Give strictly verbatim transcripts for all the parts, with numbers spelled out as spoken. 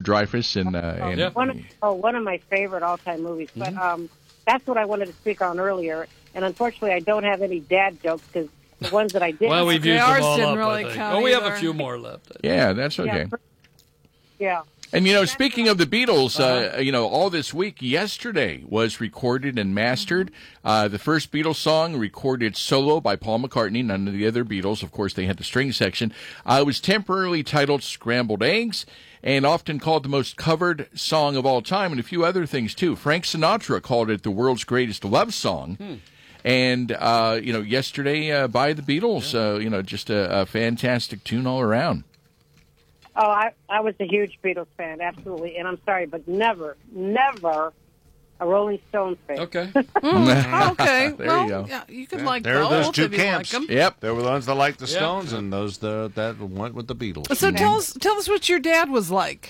Dreyfuss and uh, Oh, and yeah. One of, oh, one of my favorite all-time movies. But um, that's what I wanted to speak on earlier. And unfortunately, I don't have any dad jokes because the ones that I did. Well, we've used Ours them all didn't up, really I think. count Oh, we have a either. few more left. yeah, that's okay. Yeah. yeah. And, you know, speaking of the Beatles, uh, you know, all this week, yesterday was recorded and mastered. Uh, the first Beatles song recorded solo by Paul McCartney, none of the other Beatles. Of course, they had the string section. Uh, it was temporarily titled Scrambled Eggs and often called the most covered song of all time, and a few other things, too. Frank Sinatra called it the world's greatest love song. Hmm. And, uh, you know, yesterday uh, by the Beatles, yeah. uh, you know, just a, a fantastic tune all around. Oh, I, I was a huge Beatles fan, absolutely. And I'm sorry, but never, never a Rolling Stones fan. Okay. Mm, okay. There well, you go. Yeah, you can Yeah, like there are both those two if you camps. like them. Yep. There were the ones that liked the Yeah. Stones, and those the, that went with the Beatles. So tell us, tell us what your dad was like.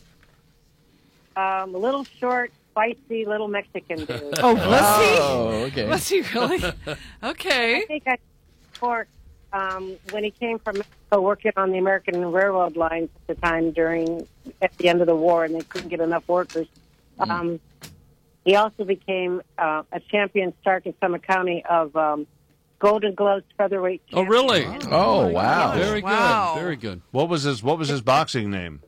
Um, a little short, feisty little Mexican dude. Oh, was Oh, he? okay. Was he really? Okay. I think I for um, when he came from Mexico working on the American Railroad lines at the time during at the end of the war, and they couldn't get enough workers. Mm. Um, he also became uh, a champion Stark and Summit County of um, Golden Gloves featherweight. Oh, champion. really? Oh, wow. Very Wow. good. Very good. What was his What was his boxing name?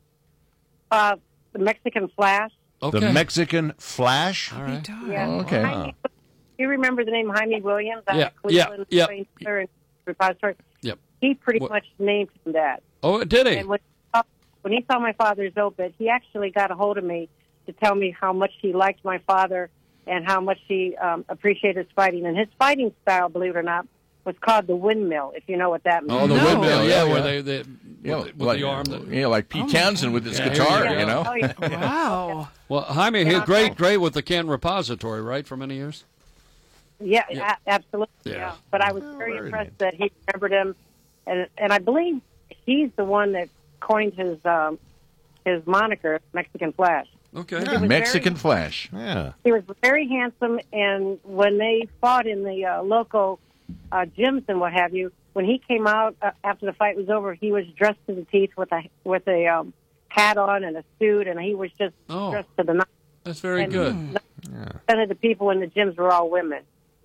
Uh, the Mexican Flash. Okay. The Mexican Flash. All right. Yeah. Oh, okay. Jaime, you remember the name Jaime Williams? out of Yeah, Cleveland, yeah, yeah. Placer and Repository? Yep. He pretty What- much named him that. Oh, did he? And when, when he saw my father's obit, he actually got a hold of me to tell me how much he liked my father and how much he um, appreciated his fighting. And his fighting style, believe it or not, was called the windmill, if you know what that means. Oh, the No. windmill, yeah, yeah, where yeah. they, they Yeah, with, the, with like, the arm. That, yeah, like Pete Townsend with his Yeah, guitar, here you you know? Oh, yeah. Wow. well, Jaime, he great, great with the Can Repository, right, for many years. Yeah, Yeah. A- absolutely. Yeah. Yeah. But I was Oh, very very impressed that he remembered him, and and I believe he's the one that coined his um, his moniker, Mexican Flash. Okay. was Mexican very- Flash. Yeah. He was very handsome, and when they fought in the uh, local uh, gyms and what have you, when he came out uh, after the fight was over, he was dressed to the teeth with a with a um, hat on and a suit, and he was just Oh. dressed to the nines. That's very And good. ninety percent of the people in the gyms were all women.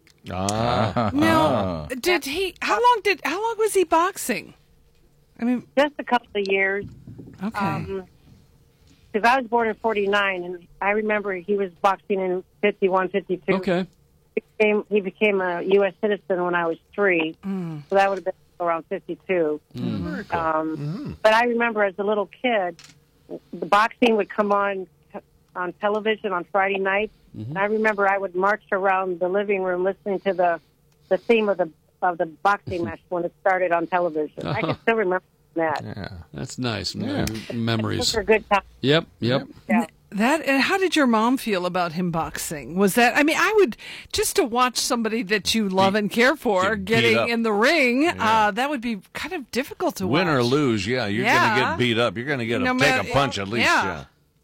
Ah. Now, did he? How long did? How long was he boxing? I mean, Just a couple of years. okay. Because I was born in forty-nine, and I remember he was boxing in fifty-one, fifty-two. Okay. He became, he became a U S citizen when I was three, Mm. so that would have been around fifty-two. Mm. Um, But I remember as a little kid, the boxing would come on t- on television on Friday nights, and I remember I would march around the living room listening to the the theme of the of the boxing match when it started on television. I can still remember that. Yeah. That's nice. Yeah. Memories. Those are good times. Yep, yep. Yeah. That and how did your mom feel about him boxing? Was that? I mean, I would just to watch somebody that you love and care for Get beat getting up. in the ring. Uh, that would be kind of difficult to Win watch. or lose, yeah, you're Yeah. going to get beat up. You're going to get a, No take matter- a punch at least. yeah. Yeah.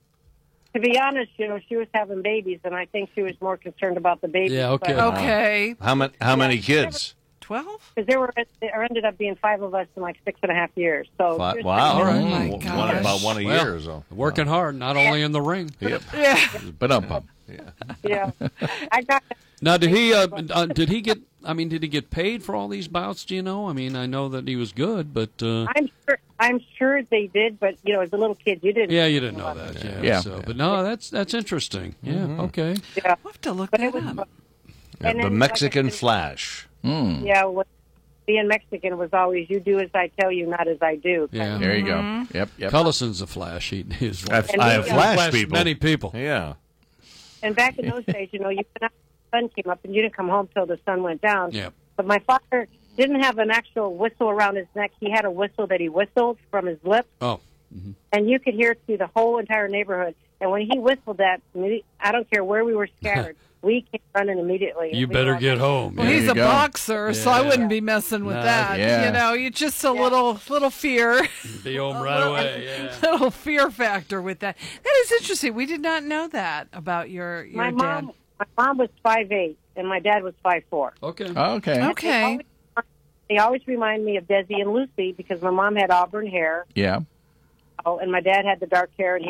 To be honest, you know, she was having babies, and I think she was more concerned about the babies. Yeah, okay. Okay, How many How many kids? twelve. Because there were there ended up being five of us in like six and a half years. So Fi- she was Wow. All right. Oh, my One- gosh. about one a Well, year or so. Working hard, not only in the ring. Yep. Yeah. But um, um. yeah, I got. Now, did he? Uh, uh, did he get? I mean, did he get paid for all these bouts? Do you know? I mean, I know that he was good, but uh, I'm sure. I'm sure they did, but you know, as a little kid, you didn't. yeah, you didn't know that. Yeah. Yeah. So, but no, that's that's interesting. Yeah. Okay. Yeah, We'll have to look but it that was. up. Yeah, And the then, Mexican like I said, Flash. Mm. Yeah, what, being Mexican was always you do as I tell you, not as I do. Yeah. There you Mm-hmm. go. Yep, yep. Collison's a flash. He is. I, And I have he, uh, flash flashed people. many people. Yeah. And back in those days, you know, you went out, the sun came up, and you didn't come home till the sun went down. Yeah. But my father didn't have an actual whistle around his neck. He had a whistle that he whistled from his lips, Oh. and you could hear it through the whole entire neighborhood. And when he whistled that, I don't care where we were scattered, we came running immediately. You We better were get like, home. Well, There he's you a go. boxer, so I Yeah. wouldn't be messing with No. that. Yeah. You know, you just a little little fear, Be home right away. Yeah. little fear factor with that. That is interesting. We did not know that about your your My dad. mom, my mom was five eight, and my dad was five four. Okay. Okay. Okay. They always remind me of Desi and Lucy because my mom had auburn hair, Yeah. oh, and my dad had the dark hair, and he